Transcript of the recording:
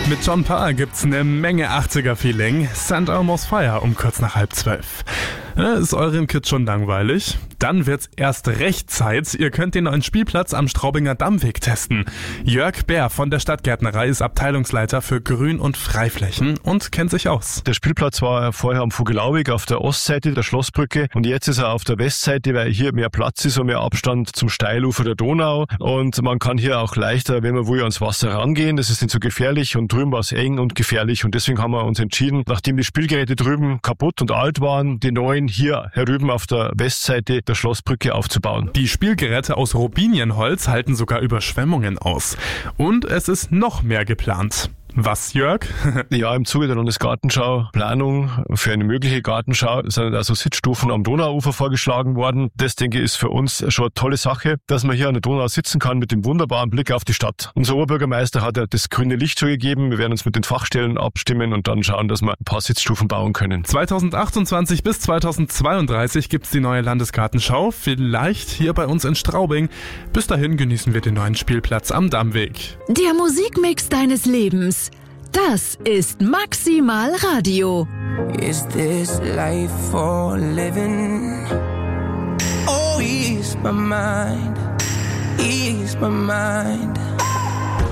Mit John Parr gibt's eine Menge 80er-Feeling. Send Almost Fire um kurz nach 11:30. Ist euren Kids schon langweilig? Dann wird's erst recht Zeit. Ihr könnt den neuen Spielplatz am Straubinger Dammweg testen. Jörg Bär von der Stadtgärtnerei ist Abteilungsleiter für Grün- und Freiflächen und kennt sich aus. Der Spielplatz war vorher am Vogelauweg auf der Ostseite der Schlossbrücke und jetzt ist er auf der Westseite, weil hier mehr Platz ist und mehr Abstand zum Steilufer der Donau. Und man kann hier auch leichter, wenn man will, ans Wasser rangehen. Das ist nicht so gefährlich und drüben war es eng und gefährlich. Und deswegen haben wir uns entschieden, nachdem die Spielgeräte drüben kaputt und alt waren, die neuen hier herüben auf der Westseite der Schlossbrücke aufzubauen. Die Spielgeräte aus Robinienholz halten sogar Überschwemmungen aus. Und es ist noch mehr geplant. Was, Jörg? Ja, im Zuge der Landesgartenschau-Planung für eine mögliche Gartenschau sind also Sitzstufen am Donauufer vorgeschlagen worden. Das, denke ich, ist für uns schon eine tolle Sache, dass man hier an der Donau sitzen kann mit dem wunderbaren Blick auf die Stadt. Unser Oberbürgermeister hat ja das grüne Licht schon gegeben. Wir werden uns mit den Fachstellen abstimmen und dann schauen, dass wir ein paar Sitzstufen bauen können. 2028 bis 2032 gibt's die neue Landesgartenschau, vielleicht hier bei uns in Straubing. Bis dahin genießen wir den neuen Spielplatz am Dammweg. Der Musikmix deines Lebens. Das ist Maximal Radio. Is this life for living? Oh, ease my mind, ease my mind.